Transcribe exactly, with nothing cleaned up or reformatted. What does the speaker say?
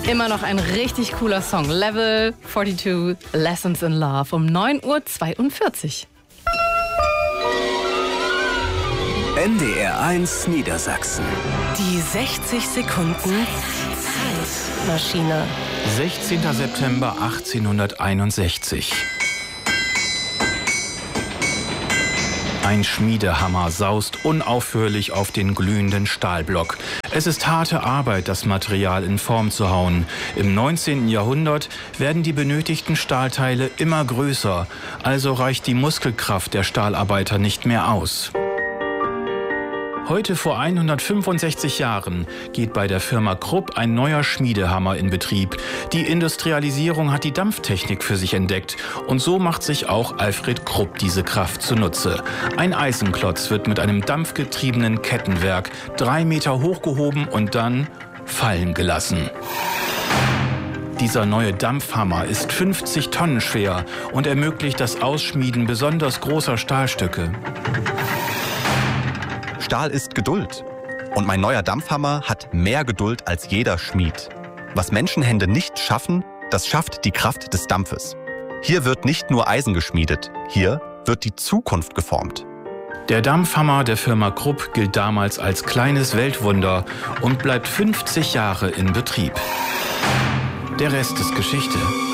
Immer noch ein richtig cooler Song. Level zweiundvierzig, Lessons in Love um neun Uhr zweiundvierzig. N D R eins Niedersachsen. Die sechzig Sekunden Zeitmaschine. sechzehnter September achtzehnhunderteinundsechzig. Ein Schmiedehammer saust unaufhörlich auf den glühenden Stahlblock. Es ist harte Arbeit, das Material in Form zu hauen. Im neunzehnten Jahrhundert werden die benötigten Stahlteile immer größer, also reicht die Muskelkraft der Stahlarbeiter nicht mehr aus. Heute vor hundertfünfundsechzig Jahren geht bei der Firma Krupp ein neuer Schmiedehammer in Betrieb. Die Industrialisierung hat die Dampftechnik für sich entdeckt und so macht sich auch Alfred Krupp diese Kraft zunutze. Ein Eisenklotz wird mit einem dampfgetriebenen Kettenwerk drei Meter hochgehoben und dann fallen gelassen. Dieser neue Dampfhammer ist fünfzig Tonnen schwer und ermöglicht das Ausschmieden besonders großer Stahlstücke. Stahl ist Geduld. Und mein neuer Dampfhammer hat mehr Geduld als jeder Schmied. Was Menschenhände nicht schaffen, das schafft die Kraft des Dampfes. Hier wird nicht nur Eisen geschmiedet, hier wird die Zukunft geformt. Der Dampfhammer der Firma Krupp gilt damals als kleines Weltwunder und bleibt fünfzig Jahre in Betrieb. Der Rest ist Geschichte.